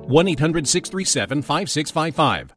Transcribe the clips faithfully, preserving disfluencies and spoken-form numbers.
one eight hundred six three seven five six five five.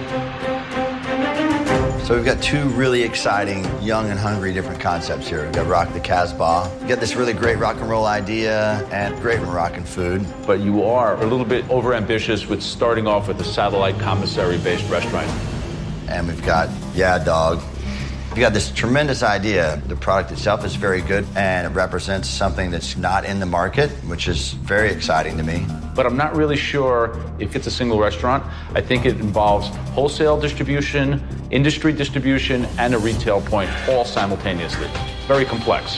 So we've got two really exciting, young and hungry different concepts here. We've got Rock the Casbah. We've got this really great rock and roll idea and great Moroccan food. But you are a little bit overambitious with starting off with a satellite commissary-based restaurant. And we've got Yeah Dog. We've got this tremendous idea. The product itself is very good, and it represents something that's not in the market, which is very exciting to me. But I'm not really sure if it's a single restaurant. I think it involves wholesale distribution, industry distribution, and a retail point all simultaneously. Very complex.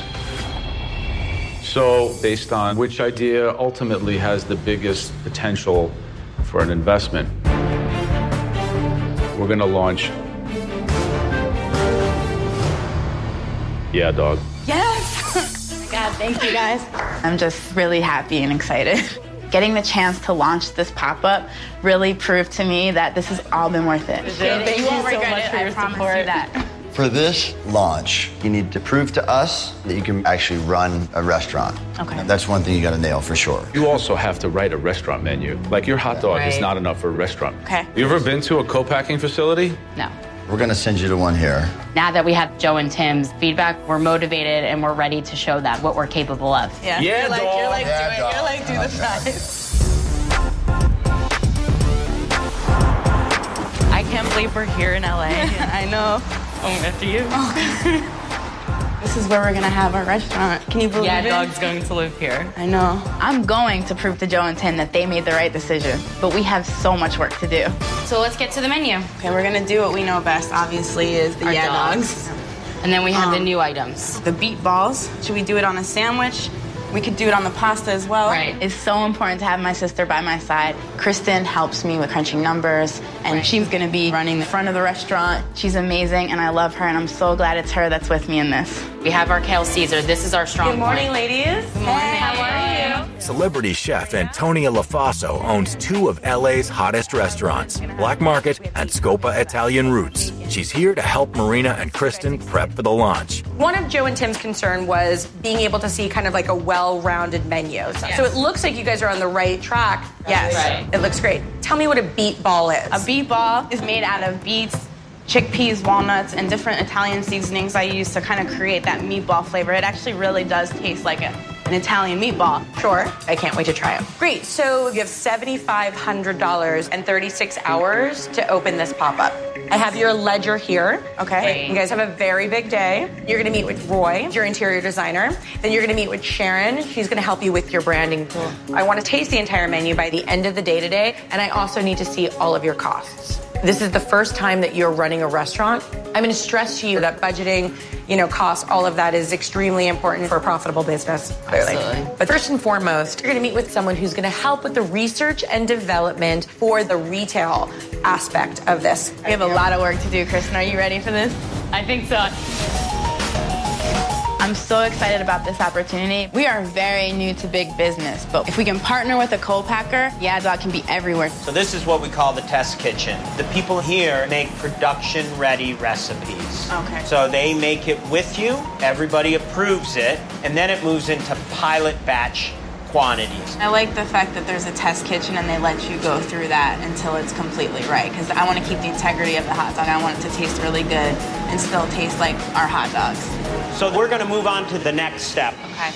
So based on which idea ultimately has the biggest potential for an investment, we're going to launch Yeah Dog. Yes! God, thank you guys. I'm just really happy and excited. Getting the chance to launch this pop-up really proved to me that this has all been worth it. Thank you so much for your support. That. For this launch, you need to prove to us that you can actually run a restaurant. Okay. That's one thing you got to nail for sure. You also have to write a restaurant menu. Like your hot dog Right. is not enough for a restaurant. Okay. You ever been to a co-packing facility? No. We're going to send you to one here. Now that we have Joe and Tim's feedback, we're motivated and we're ready to show them what we're capable of. Yeah, Yeah, you're like, dog. you're like, Yeah, do it. dog. You're like, do the fries. I can't believe we're here in L A. I know. Oh, after you. This is where we're gonna have our restaurant. Can you believe Yeah, it? Dog's going to live here. I know. I'm going to prove to Joe and Tim that they made the right decision, but we have so much work to do. So let's get to the menu. Okay, we're gonna do what we know best, obviously, is the Our Yeah dogs. Dogs. And then we have the Um, new items. The beet balls. Should we do it on a sandwich? We could do it on the pasta as well. Right. It's so important to have my sister by my side. Kristen helps me with crunching numbers, and Right. she's gonna be running the front of the restaurant. She's amazing, and I love her, and I'm so glad it's her that's with me in this. We have our kale Caesar. This is our strong Good morning, point. ladies. Good morning. How are you? Celebrity chef Antonia LaFaso owns two of L A's hottest restaurants, Black Market and Scopa Italian Roots. She's here to help Marina and Kristen prep for the launch. One of Joe and Tim's concern was being able to see kind of like a well-rounded menu. So, Yes. so it looks like you guys are on the right track. Yes. Right. It looks great. Tell me what a beet ball is. A beet ball is made out of beets, chickpeas, walnuts, and different Italian seasonings I use to kind of create that meatball flavor. It actually really does taste like a, an Italian meatball. Sure. I can't wait to try it. Great. So you have seven thousand five hundred dollars and thirty-six hours to open this pop-up. I have your ledger here. Okay. You guys have a very big day. You're going to meet with Roy, your interior designer. Then you're going to meet with Sharon. She's going to help you with your branding. I want to taste the entire menu by the end of the day today, and I also need to see all of your costs. This is the first time that you're running a restaurant. I'm going to stress to you that budgeting, you know, costs, all of that is extremely important for a profitable business, clearly. Absolutely. But first and foremost, you're going to meet with someone who's going to help with the research and development for the retail aspect of this. We have a lot of work to do, Kristen. Are you ready for this? I think so. I'm so excited about this opportunity. We are very new to big business, but if we can partner with a co-packer, Yeah Dog can be everywhere. So this is what we call the test kitchen. The people here make production-ready recipes. Okay. So they make it with you, everybody approves it, and then it moves into pilot batch quantities. I like the fact that there's a test kitchen and they let you go through that until it's completely right, because I want to keep the integrity of the hot dog. I want it to taste really good and still taste like our hot dogs. So we're going to move on to the next step. Okay.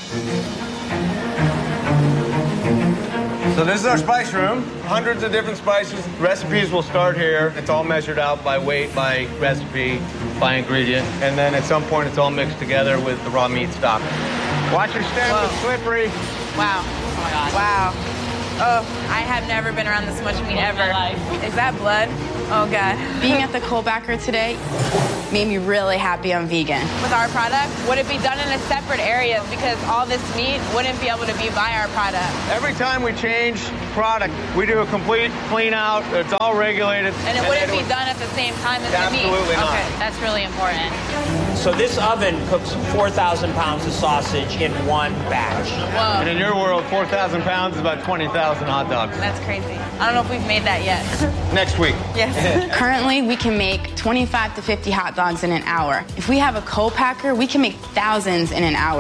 So this is our spice room. Hundreds of different spices. Recipes will start here. It's all measured out by weight, by recipe, by ingredient. And then at some point, it's all mixed together with the raw meat stock. Watch your stem, Whoa. it's slippery. Wow. Oh my God. Wow. Oh, I have never been around this much meat ever. Is that blood? Oh God. Being at the co-packer today made me really happy I'm vegan. With our product, would it be done in a separate area because all this meat wouldn't be able to be by our product? Every time we change product, we do a complete clean out. It's all regulated. And it wouldn't be done at the same time as the meat? Absolutely not. Okay, that's really important. So this oven cooks four thousand pounds of sausage in one batch. Whoa. And in your world, four thousand pounds is about twenty thousand hot dogs. That's crazy. I don't know if we've made that yet. Next week. Yes. Currently, we can make twenty-five to fifty hot dogs in an hour. If we have a co-packer, we can make thousands in an hour.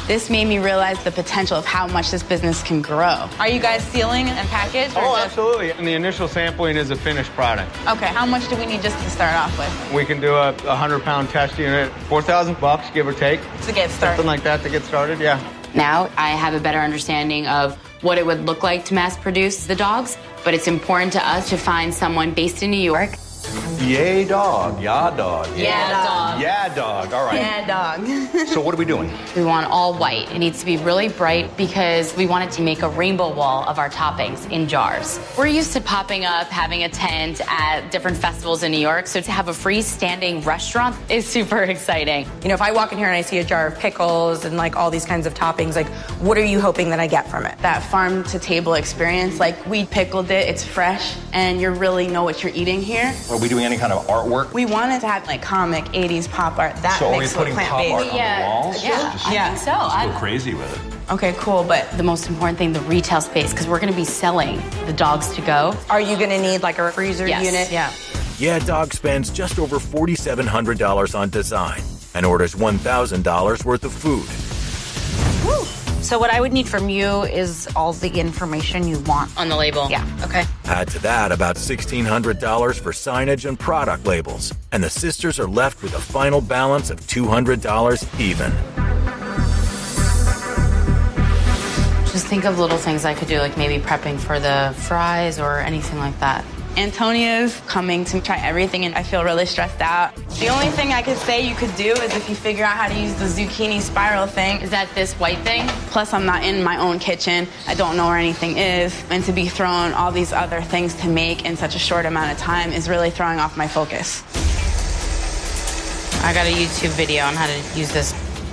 This made me realize the potential of how much this business can grow. Are you guys sealing and packaged? or Oh, just- absolutely. And the initial sampling is a finished product. Okay, how much do we need just to start off with? We can do a one hundred pound test unit, four thousand bucks, give or take. To get started. Something like that to get started, yeah. Now I have a better understanding of what it would look like to mass produce the dogs, but it's important to us to find someone based in New York. Yay dog, yeah dog. Yeah, dog. Yeah dog, all right. Yeah, dog. So what are we doing? We want all white. It needs to be really bright because we wanted to make a rainbow wall of our toppings in jars. We're used to popping up, having a tent at different festivals in New York, so to have a freestanding restaurant is super exciting. You know, if I walk in here and I see a jar of pickles and like all these kinds of toppings, like what are you hoping that I get from it? That farm to table experience, like we pickled it, it's fresh, and you really know what you're eating here. Are we doing any kind of artwork? We wanted to have like comic eighties pop art. That So are we mixed putting with pop art plant-based. on the walls? Yeah, Just- I think so. I- Go crazy with it. Okay, cool, but The most important thing, the retail space, because we're going to be selling the dogs to go. Are you going to need like a freezer Yes. unit? Yeah. Yeah Dog spends just over four thousand seven hundred dollars on design and orders one thousand dollars worth of food. So what I would need from you is all the information you want. On the label? Yeah. Okay. Add to that about sixteen hundred dollars for signage and product labels, and the sisters are left with a final balance of two hundred dollars even. Just think of little things I could do, like maybe prepping for the fries or anything like that. Antonia's coming to try everything, and I feel really stressed out. The only thing I could say you could do is if you figure out how to use the zucchini spiral thing. Is that this white thing? Plus, I'm not in my own kitchen. I don't know where anything is. And to be thrown all these other things to make in such a short amount of time is really throwing off my focus. I got a YouTube video on how to use this.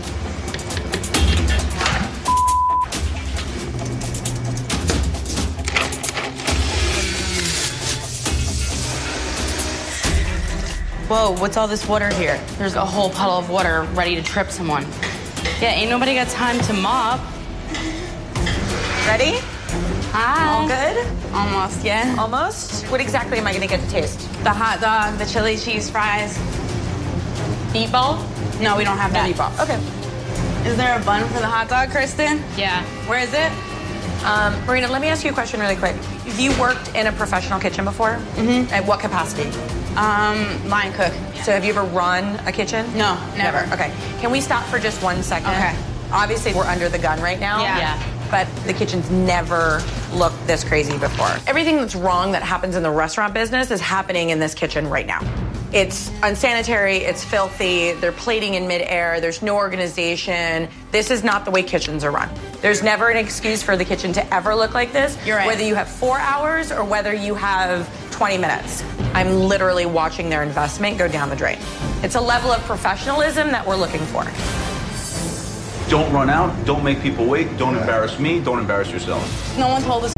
Whoa, what's all this water here? There's a whole puddle of water ready to trip someone. Yeah, ain't nobody got time to mop. Ready? Hi. All good? Almost, yeah. Almost? What exactly am I going to get to taste? The hot dog, the chili cheese fries. Meatball? No, we don't have that. Meatball. Okay. Is there a bun for the hot dog, Kristen? Yeah. Where is it? Um, Marina, let me ask you a question really quick. Have you worked in a professional kitchen before? Mm-hmm. At what capacity? Um, line cook. So have you ever run a kitchen? No, never. Okay. Can we stop for just one second? Okay. Obviously, we're under the gun right now. Yeah. Yeah. But the kitchen's never looked this crazy before. Everything that's wrong that happens in the restaurant business is happening in this kitchen right now. It's unsanitary, it's filthy, they're plating in midair, there's no organization. This is not the way kitchens are run. There's never an excuse for the kitchen to ever look like this. You're right. Whether you have four hours or whether you have twenty minutes. I'm literally watching their investment go down the drain. It's a level of professionalism that we're looking for. Don't run out. Don't make people wait. Don't embarrass me. Don't embarrass yourself. No one told us